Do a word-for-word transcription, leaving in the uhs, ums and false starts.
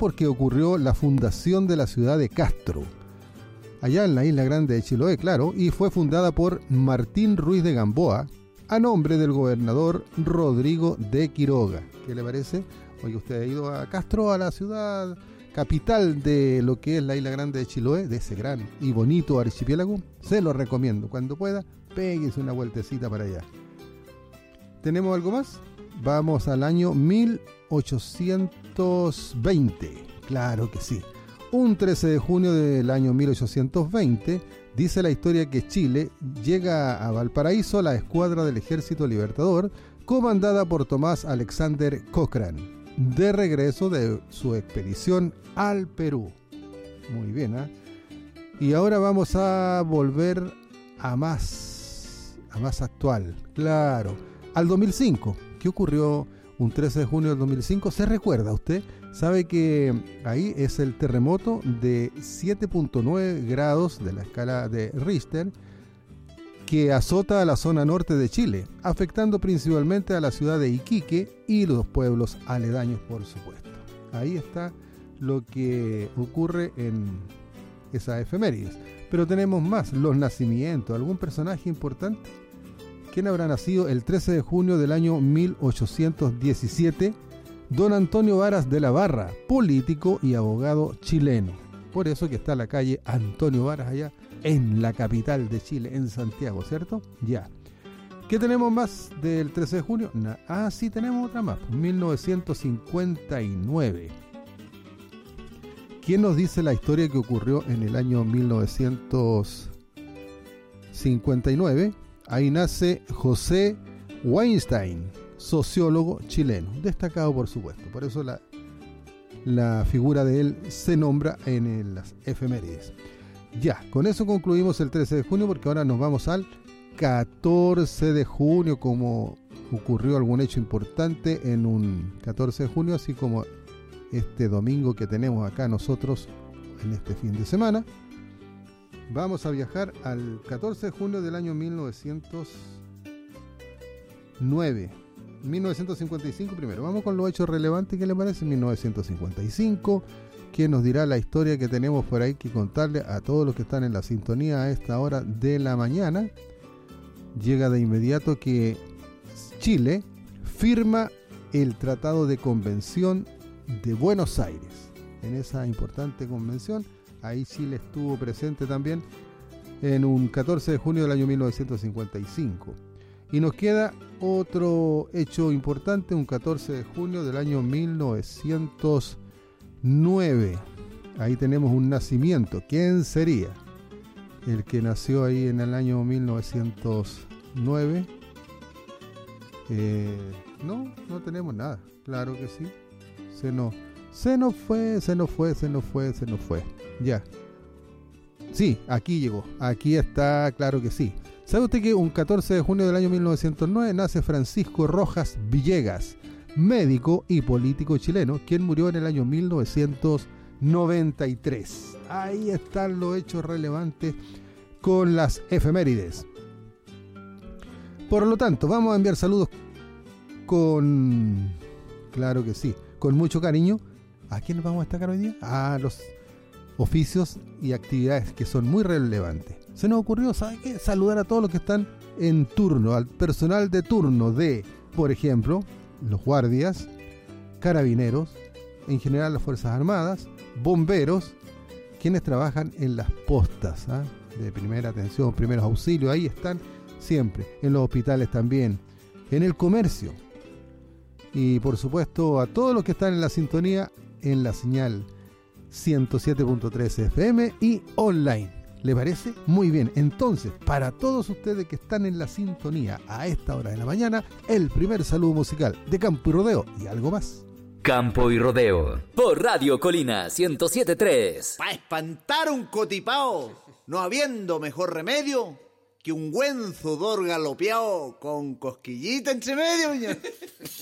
porque ocurrió la fundación de la ciudad de Castro, allá en la isla grande de Chiloé, claro, y fue fundada por Martín Ruiz de Gamboa, a nombre del gobernador Rodrigo de Quiroga. ¿Qué le parece? Oye, ¿usted ha ido a Castro, a la ciudad capital de lo que es la isla grande de Chiloé, de ese gran y bonito archipiélago? Se lo recomiendo. Cuando pueda, péguese una vueltecita para allá. ¿Tenemos algo más? Vamos al año mil ochocientos veinte. Claro que sí. Un trece de junio del año mil ochocientos veinte, dice la historia que Chile llega a Valparaíso la escuadra del Ejército Libertador, comandada por Tomás Alexander Cochrane, de regreso de su expedición al Perú. Muy bien, ¿eh? Y ahora vamos a volver a más, a más actual, claro, al dos mil cinco. ¿Qué ocurrió un trece de junio del dos mil cinco? ¿Se recuerda usted? Sabe que ahí es el terremoto de siete punto nueve grados de la escala de Richter que azota a la zona norte de Chile, afectando principalmente a la ciudad de Iquique y los pueblos aledaños, por supuesto. Ahí está lo que ocurre en esa efemérides. Pero tenemos más, los nacimientos. ¿Algún personaje importante? ¿Quién habrá nacido el trece de junio del año mil ochocientos diecisiete? Don Antonio Varas de la Barra, político y abogado chileno. Por eso que está la calle Antonio Varas allá en la capital de Chile, en Santiago, ¿cierto? Ya. ¿Qué tenemos más del trece de junio? Na- ah, sí, tenemos otra más. mil novecientos cincuenta y nueve. ¿Quién nos dice la historia que ocurrió en el año mil novecientos cincuenta y nueve? Ahí nace José Weinstein, sociólogo chileno, destacado por supuesto. Por eso la, la figura de él se nombra en el, las efemérides. Ya, con eso concluimos el trece de junio, porque ahora nos vamos al catorce de junio, como ocurrió algún hecho importante en un catorce de junio, así como este domingo que tenemos acá nosotros en este fin de semana. Vamos a viajar al catorce de junio del año mil novecientos nueve. mil novecientos cincuenta y cinco primero. Vamos con los hechos relevantes. ¿Qué le parece? mil novecientos cincuenta y cinco. ¿Quién nos dirá la historia que tenemos por ahí que contarle a todos los que están en la sintonía a esta hora de la mañana? Llega de inmediato que Chile firma el Tratado de Convención de Buenos Aires. En esa importante convención, ahí Chile estuvo presente también en un catorce de junio del año mil novecientos cincuenta y cinco. Y nos queda otro hecho importante, un catorce de junio del año mil novecientos nueve. Ahí tenemos un nacimiento. ¿Quién sería el que nació ahí en el año mil novecientos nueve? Eh, no, no tenemos nada. Claro que sí. Se nos, se nos fue, se nos fue, se nos fue, se nos fue. Ya. Sí, aquí llegó. Aquí está, claro que sí. ¿Sabe usted que un catorce de junio del año mil novecientos nueve nace Francisco Rojas Villegas, médico y político chileno, quien murió en el año mil novecientos noventa y tres? Ahí están los hechos relevantes con las efemérides. Por lo tanto, vamos a enviar saludos con... claro que sí, con mucho cariño. ¿A quién vamos a destacar hoy día? A los oficios y actividades que son muy relevantes. Se nos ocurrió, ¿sabe qué? Saludar a todos los que están en turno, al personal de turno de, por ejemplo, los guardias, carabineros, en general las Fuerzas Armadas, bomberos, quienes trabajan en las postas, ¿eh? de primera atención, primeros auxilios, ahí están siempre, en los hospitales también, en el comercio, y por supuesto a todos los que están en la sintonía en la señal ciento siete punto tres F M y online. ¿Le parece? Muy bien. Entonces, para todos ustedes que están en la sintonía a esta hora de la mañana, el primer saludo musical de Campo y Rodeo y algo más. Campo y Rodeo, por Radio Colina ciento siete punto tres. Pa' espantar un cotipao, no habiendo mejor remedio que un buen sudor galopeado con cosquillita entre medio.